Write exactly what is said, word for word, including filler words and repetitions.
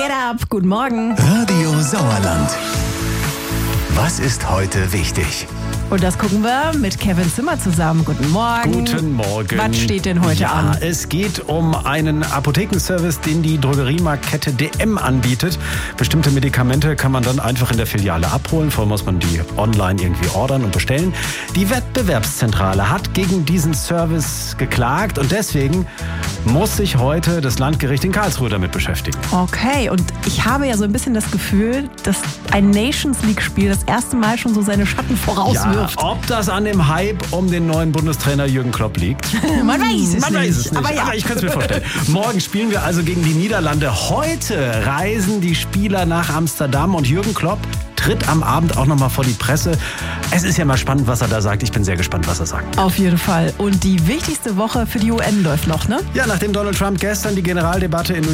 Get up, guten Morgen. Radio Sauerland. Was ist heute wichtig? Und das gucken wir mit Kevin Zimmer zusammen. Guten Morgen. Guten Morgen. Was steht denn heute ja, an? Es geht um einen Apothekenservice, den die Drogeriemarktkette D M anbietet. Bestimmte Medikamente kann man dann einfach in der Filiale abholen. Vorher muss man die online irgendwie ordern und bestellen. Die Wettbewerbszentrale hat gegen diesen Service geklagt und deswegen muss sich heute das Landgericht in Karlsruhe damit beschäftigen. Okay, und ich habe ja so ein bisschen das Gefühl, dass ein Nations League-Spiel das erste Mal schon so seine Schatten vorauswirft. Ja, ob das an dem Hype um den neuen Bundestrainer Jürgen Klopp liegt? Man weiß es Man nicht. weiß es nicht, aber, ja. aber ich könnte es mir vorstellen. Morgen spielen wir also gegen die Niederlande. Heute reisen die Spieler nach Amsterdam und Jürgen Klopp tritt am Abend auch nochmal vor die Presse. Es ist ja mal spannend, was er da sagt. Ich bin sehr gespannt, was er sagt. Auf jeden Fall. Und die wichtigste Woche für die U N läuft noch, ne? Ja, nachdem Donald Trump gestern die Generaldebatte in New